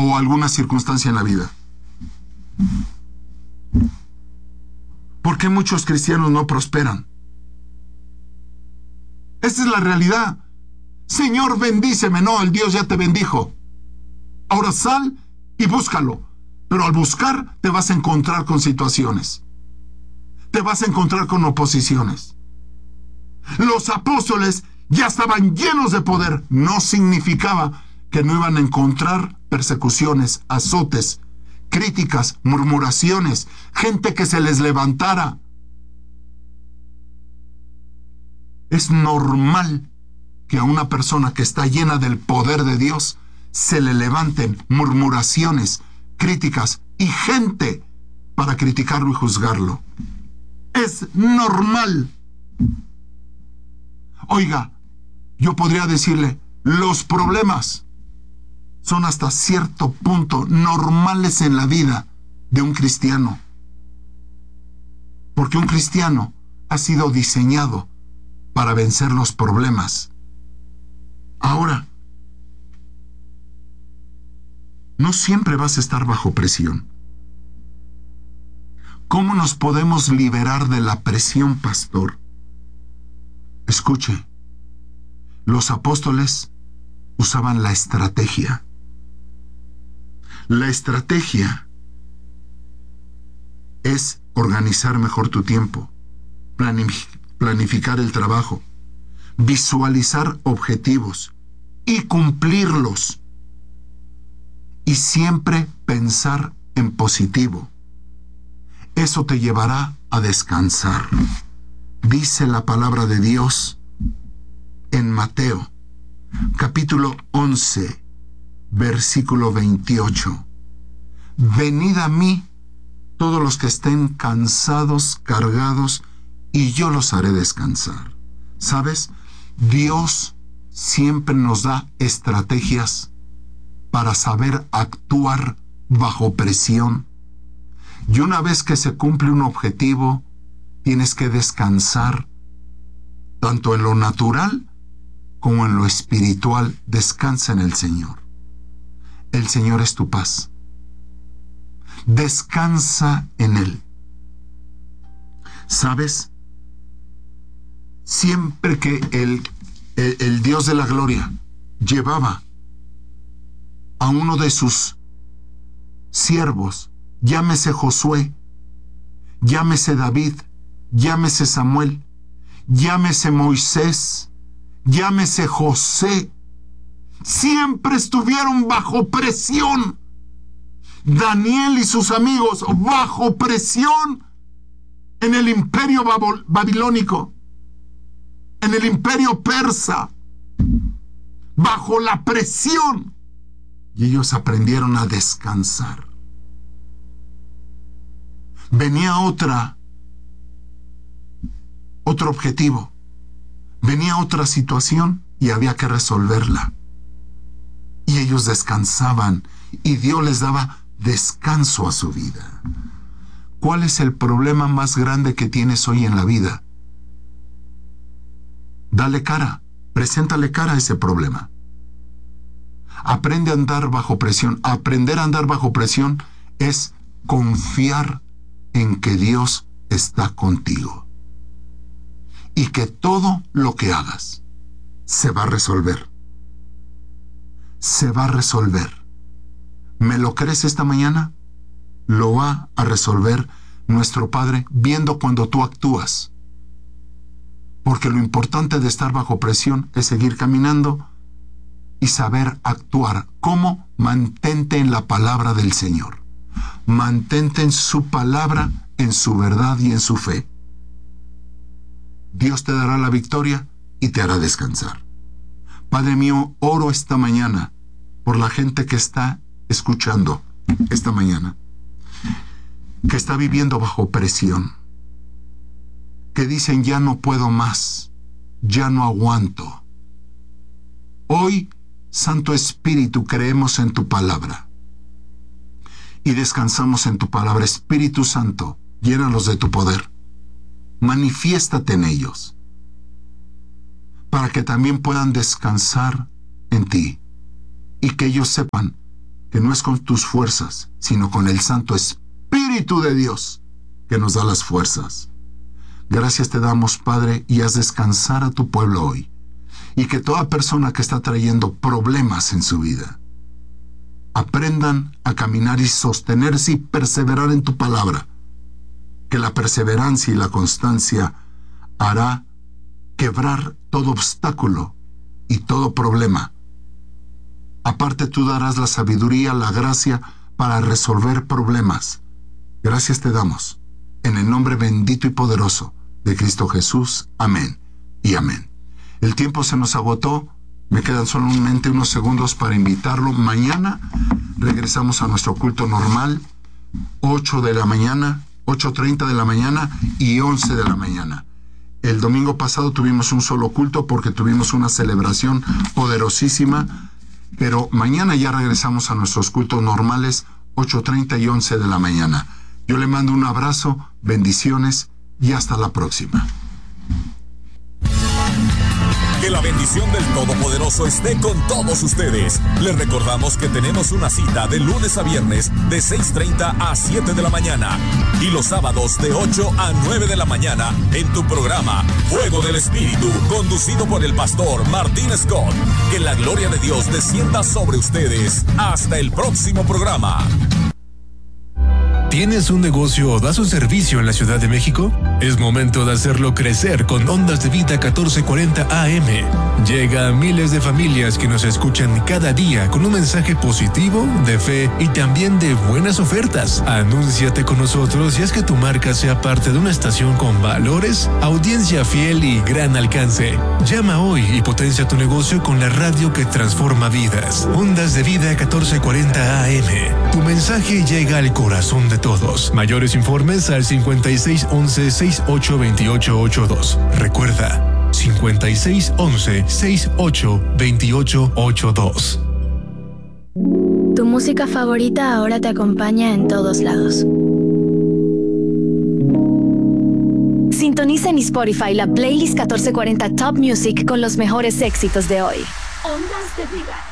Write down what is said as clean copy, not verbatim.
o alguna circunstancia en la vida? ¿Por qué muchos cristianos no prosperan? Esa es la realidad. Señor, bendíceme. No, el Dios ya te bendijo. Ahora sal y búscalo. Pero al buscar te vas a encontrar con situaciones. Te vas a encontrar con oposiciones. Los apóstoles ya estaban llenos de poder. No significaba que no iban a encontrar persecuciones, azotes, críticas, murmuraciones, gente que se les levantara. Es normal que a una persona que está llena del poder de Dios se le levanten murmuraciones, críticas y gente para criticarlo y juzgarlo. Es normal. Oiga, yo podría decirle, los problemas son hasta cierto punto normales en la vida de un cristiano. Porque un cristiano ha sido diseñado para vencer los problemas. Ahora, no siempre vas a estar bajo presión. ¿Cómo nos podemos liberar de la presión, pastor? Escuche, los apóstoles usaban la estrategia. La estrategia es organizar mejor tu tiempo, planificar el trabajo, visualizar objetivos y cumplirlos. Y siempre pensar en positivo. Eso te llevará a descansar. Dice la palabra de Dios en Mateo, capítulo 11, versículo 28. Venid a mí todos los que estén cansados, cargados, y yo los haré descansar. ¿Sabes? Dios siempre nos da estrategias para saber actuar bajo presión. Y una vez que se cumple un objetivo, tienes que descansar, tanto en lo natural como en lo espiritual. Descansa en el Señor. El Señor es tu paz. Descansa en Él. ¿Sabes? Siempre que el Dios de la gloria llevaba a uno de sus siervos, llámese Josué, llámese David, llámese Samuel, llámese Moisés, llámese José, siempre estuvieron bajo presión. Daniel y sus amigos bajo presión en el imperio babilónico, en el imperio persa, bajo la presión. Y ellos aprendieron a descansar. Venía otro objetivo, venía otra situación y había que resolverla. Y ellos descansaban y Dios les daba descanso a su vida. ¿Cuál es el problema más grande que tienes hoy en la vida? Dale cara, preséntale cara a ese problema. Aprende a andar bajo presión. Aprender a andar bajo presión es confiar en que Dios está contigo y que todo lo que hagas se va a resolver. Se va a resolver. ¿Me lo crees esta mañana? Lo va a resolver nuestro Padre viendo cuando tú actúas. Porque lo importante de estar bajo presión es seguir caminando y saber actuar. ¿Cómo? Mantente en la palabra del Señor. Mantente en su palabra, en su verdad y en su fe. Dios te dará la victoria y te hará descansar. Padre mío, oro esta mañana por la gente que está escuchando esta mañana, que está viviendo bajo presión, que dicen ya no puedo más, ya no aguanto. Hoy, Santo Espíritu, creemos en tu palabra y descansamos en tu palabra. Espíritu Santo, llénalos de tu poder. Manifiéstate en ellos para que también puedan descansar en ti y que ellos sepan que no es con tus fuerzas, sino con el Santo Espíritu de Dios que nos da las fuerzas. Gracias te damos, Padre, y haz descansar a tu pueblo hoy. Y que toda persona que está trayendo problemas en su vida, aprendan a caminar y sostenerse y perseverar en tu palabra. Que la perseverancia y la constancia hará quebrar todo obstáculo y todo problema. Aparte tú darás la sabiduría, la gracia para resolver problemas. Gracias te damos. En el nombre bendito y poderoso de Cristo Jesús. Amén y amén. El tiempo se nos agotó. Me quedan solamente unos segundos para invitarlo. Mañana regresamos a nuestro culto normal, 8 de la mañana, 8:30 de la mañana y 11 de la mañana. El domingo pasado tuvimos un solo culto porque tuvimos una celebración poderosísima, pero mañana ya regresamos a nuestros cultos normales, 8:30 y 11 de la mañana. Yo le mando un abrazo, bendiciones y hasta la próxima. Que la bendición del Todopoderoso esté con todos ustedes. Les recordamos que tenemos una cita de lunes a viernes de 6:30 a 7 de la mañana y los sábados de 8 a 9 de la mañana en tu programa Fuego del Espíritu, conducido por el pastor Martín Scott. Que la gloria de Dios descienda sobre ustedes. Hasta el próximo programa. ¿Tienes un negocio o das un servicio en la Ciudad de México? Es momento de hacerlo crecer con Ondas de Vida 1440 AM. Llega a miles de familias que nos escuchan cada día con un mensaje positivo, de fe y también de buenas ofertas. Anúnciate con nosotros y haz que tu marca sea parte de una estación con valores, audiencia fiel y gran alcance. Llama hoy y potencia tu negocio con la radio que transforma vidas. Ondas de Vida 1440 AM. Tu mensaje llega al corazón de todos. Mayores informes al 5611-682882. Recuerda, 5611-682882. Tu música favorita ahora te acompaña en todos lados. Sintoniza en Spotify la playlist 1440 Top Music con los mejores éxitos de hoy. Ondas de Vida.